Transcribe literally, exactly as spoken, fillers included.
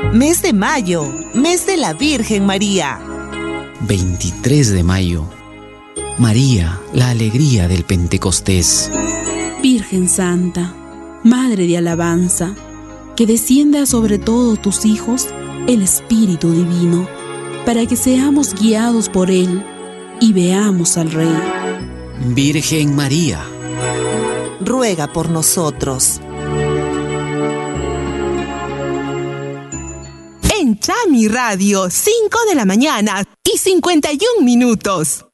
Mes de mayo, mes de la Virgen María. veintitrés de mayo. María, la alegría del Pentecostés. Virgen Santa, Madre de alabanza, que descienda sobre todos tus hijos el Espíritu Divino, para que seamos guiados por Él y veamos al Rey. Virgen María, ruega por nosotros. En Chami Radio, cinco de la mañana y cincuenta y un minutos.